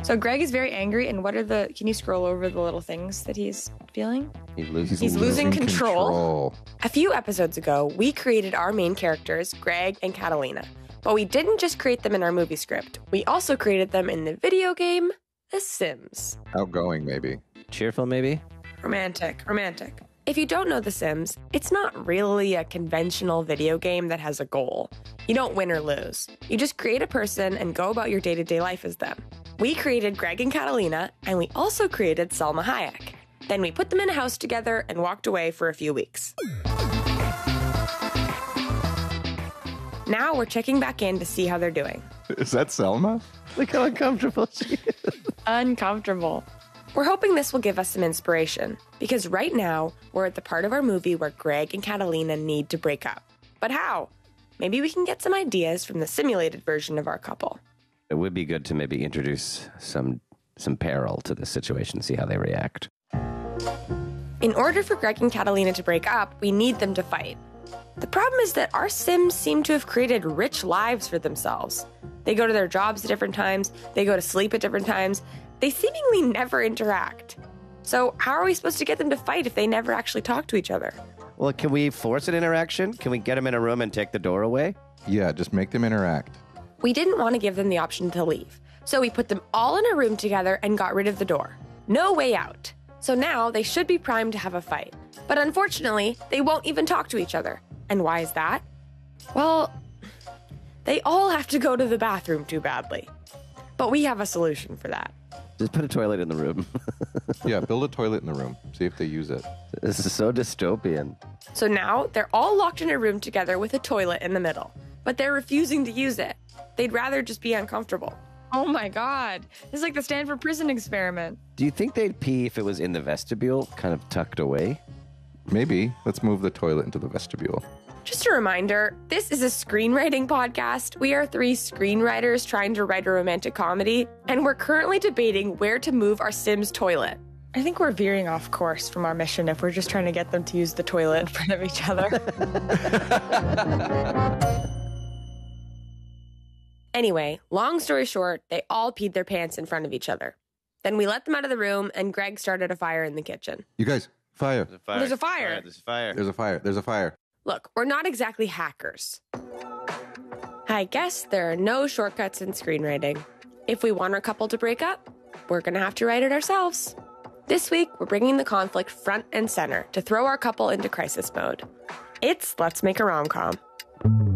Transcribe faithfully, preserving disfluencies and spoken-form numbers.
So Greg is very angry, and what are the... Can you scroll over the little things that he's feeling? He's losing, he's losing, losing control. control. A few episodes ago, we created our main characters, Greg and Catalina. But we didn't just create them in our movie script. We also created them in the video game, The Sims. Outgoing, maybe. Cheerful, maybe? Romantic, romantic. If you don't know The Sims, it's not really a conventional video game that has a goal. You don't win or lose. You just create a person and go about your day-to-day life as them. We created Greg and Catalina, and we also created Salma Hayek. Then we put them in a house together and walked away for a few weeks. Now we're checking back in to see how they're doing. Is that Selma? Look how uncomfortable she is. Uncomfortable. We're hoping this will give us some inspiration, because right now, we're at the part of our movie where Greg and Catalina need to break up. But how? Maybe we can get some ideas from the simulated version of our couple. It would be good to maybe introduce some some peril to this situation, see how they react. In order for Greg and Catalina to break up, we need them to fight. The problem is that our Sims seem to have created rich lives for themselves. They go to their jobs at different times, they go to sleep at different times, they seemingly never interact. So how are we supposed to get them to fight if they never actually talk to each other? Well, can we force an interaction? Can we get them in a room and take the door away? Yeah, just make them interact. We didn't want to give them the option to leave, so we put them all in a room together and got rid of the door. No way out. So now they should be primed to have a fight. But unfortunately, they won't even talk to each other. And why is that? Well, they all have to go to the bathroom too badly. But we have a solution for that. Just put a toilet in the room. Yeah, build a toilet in the room. See if they use it. This is so dystopian. So now they're all locked in a room together with a toilet in the middle. But they're refusing to use it. They'd rather just be uncomfortable. Oh my God. This is like the Stanford prison experiment. Do you think they'd pee if it was in the vestibule, kind of tucked away? Maybe. Let's move the toilet into the vestibule. Just a reminder, this is a screenwriting podcast. We are three screenwriters trying to write a romantic comedy, and we're currently debating where to move our Sims toilet. I think we're veering off course from our mission if we're just trying to get them to use the toilet in front of each other. Anyway, long story short, they all peed their pants in front of each other. Then we let them out of the room, and Greg started a fire in the kitchen. You guys, fire. There's a fire. There's a fire. Fire, There's a fire. There's a fire. There's a fire. Look, we're not exactly hackers. I guess there are no shortcuts in screenwriting. If we want our couple to break up, we're going to have to write it ourselves. This week, we're bringing the conflict front and center to throw our couple into crisis mode. It's Let's Make a Rom-Com.